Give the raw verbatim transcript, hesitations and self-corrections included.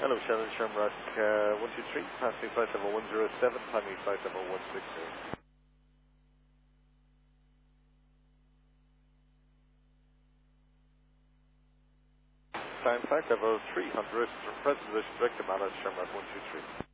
Hello, Shannon Shamrock, uh, one two three, passing flight level one zero seven, timing flight level one six zero. Time flight level three hundred, present position, direct to Mallet, Shamrock one two three.